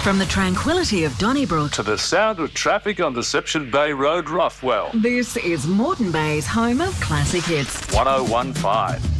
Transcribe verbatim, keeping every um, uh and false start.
From the tranquility of Donnybrook to the sound of traffic on Deception Bay Road, Roughwell. This is Moreton Bay's home of classic hits. one oh one point five.